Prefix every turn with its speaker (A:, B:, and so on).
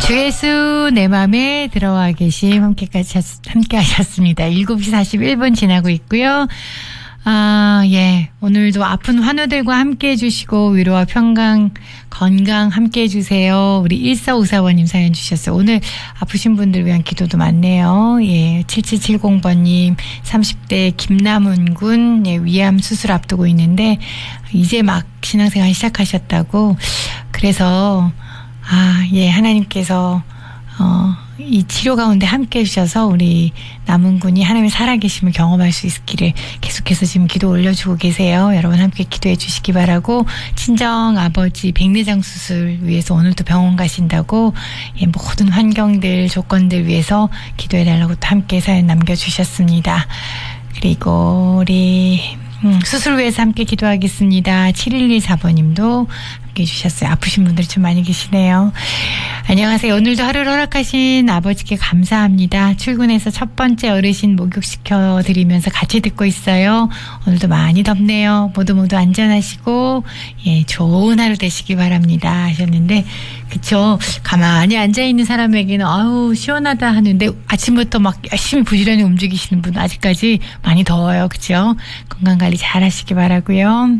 A: 주 예수 내 맘에 들어와 계심 함께 하셨습니다. 7시 41분 지나고 있고요. 예. 오늘도 아픈 환우들과 함께 해주시고 위로와 평강, 건강 함께 해주세요. 우리 1454번님 사연 주셨어요. 오늘 아프신 분들 위한 기도도 많네요. 예. 7770번님, 30대 김남훈 군, 예, 위암 수술 앞두고 있는데, 이제 막 신앙생활 시작하셨다고. 그래서, 예. 하나님께서, 이 치료 가운데 함께 해주셔서 우리 남은 군이 하나님의 살아계심을 경험할 수 있기를 계속해서 지금 기도 올려주고 계세요. 여러분 함께 기도해 주시기 바라고, 친정 아버지 백내장 수술 위해서 오늘도 병원 가신다고, 예, 모든 환경들 조건들 위해서 기도해 달라고 또 함께 사연 남겨주셨습니다. 그리고 우리 수술 위해서 함께 기도하겠습니다. 7114번님도 함께 해주셨어요. 아프신 분들이 좀 많이 계시네요. 안녕하세요. 오늘도 하루를 허락하신 아버지께 감사합니다. 출근해서 첫 번째 어르신 목욕시켜 드리면서 같이 듣고 있어요. 오늘도 많이 덥네요. 모두 안전하시고, 예, 좋은 하루 되시기 바랍니다 하셨는데, 그쵸. 가만히 앉아있는 사람에게는 아우 시원하다 하는데 아침부터 막 열심히 부지런히 움직이시는 분 아직까지 많이 더워요. 그쵸. 건강관리 잘 하시기 바라고요.